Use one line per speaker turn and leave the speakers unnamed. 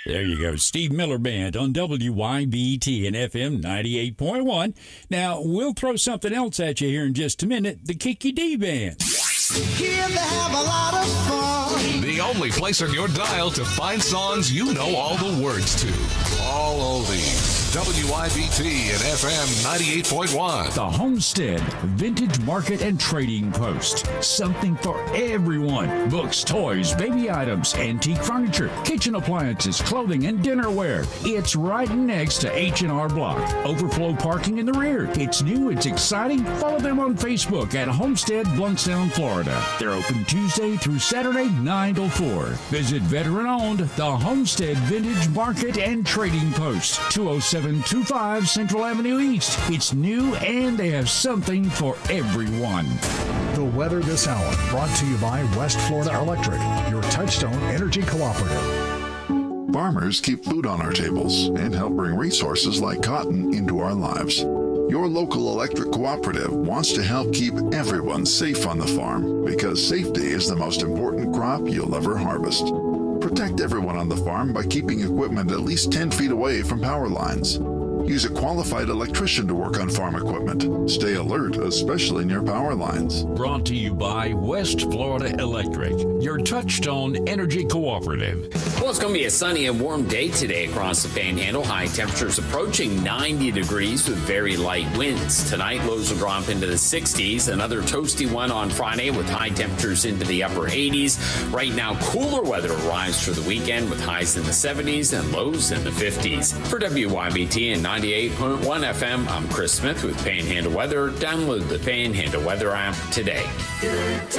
There you go. Steve Miller Band on WYBT and FM 98.1. Now, we'll throw something else at you here in just a minute. The Kiki D Band.
Here they have a lot of fun.
The only place on your dial to find songs you know all the words to. All oldies. WYBT and FM 98.1.
The Homestead Vintage Market and Trading Post. Something for everyone. Books, toys, baby items, antique furniture, kitchen appliances, clothing, and dinnerware. It's right next to H&R Block. Overflow parking in the rear. It's new, it's exciting. Follow them on Facebook at Homestead Blunkstown, Florida. They're open Tuesday through Saturday, 9 till 4. Visit veteran-owned The Homestead Vintage Market and Trading Post. 20725 Central Avenue East. It's new and they have something for everyone.
The weather this hour brought to you by West Florida Electric, your Touchstone Energy Cooperative.
Farmers keep food on our tables and help bring resources like cotton into our lives. Your local electric cooperative wants to help keep everyone safe on the farm because safety is the most important crop you'll ever harvest. Protect everyone on the farm by keeping equipment at least 10 feet away from power lines. Use a qualified electrician to work on farm equipment. Stay alert, especially near power lines.
Brought to you by West Florida Electric, your Touchstone Energy Cooperative.
Well, it's going to be a sunny and warm day today across the Panhandle. High temperatures approaching 90 degrees with very light winds. Tonight, lows will drop into the 60s. Another toasty one on Friday with high temperatures into the upper 80s. Right now, cooler weather arrives for the weekend with highs in the 70s and lows in the 50s. For WYBT and 98.1 FM, I'm Chris Smith with Panhandle Weather. Download the Panhandle Weather app today.
Good